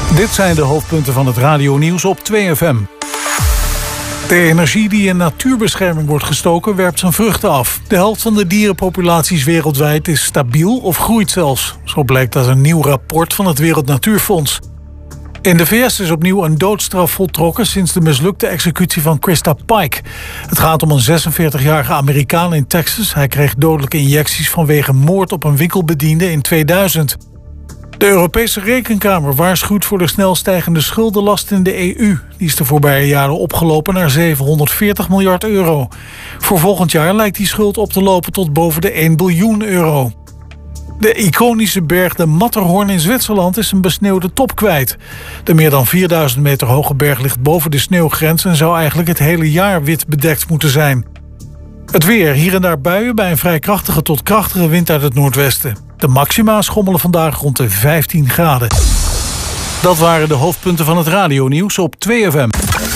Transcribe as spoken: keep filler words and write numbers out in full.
Dit zijn de hoofdpunten van het radionieuws op twee F M. De energie die in natuurbescherming wordt gestoken werpt zijn vruchten af. De helft van de dierenpopulaties wereldwijd is stabiel of groeit zelfs. Zo blijkt uit een nieuw rapport van het Wereld Natuurfonds. In de V S is opnieuw een doodstraf voltrokken sinds de mislukte executie van Krista Pike. Het gaat om een zesenveertigjarige Amerikaan in Texas. Hij kreeg dodelijke injecties vanwege moord op een winkelbediende in tweeduizend. De Europese Rekenkamer waarschuwt voor de snel stijgende schuldenlast in de E U. Die is de voorbije jaren opgelopen naar zevenhonderdveertig miljard euro. Voor volgend jaar lijkt die schuld op te lopen tot boven de één biljoen euro. De iconische berg de Matterhorn in Zwitserland is een besneeuwde top kwijt. De meer dan vierduizend meter hoge berg ligt boven de sneeuwgrens en zou eigenlijk het hele jaar wit bedekt moeten zijn. Het weer, hier en daar buien bij een vrij krachtige tot krachtige wind uit het noordwesten. De maxima schommelen vandaag rond de vijftien graden. Dat waren de hoofdpunten van het radionieuws op twee F M.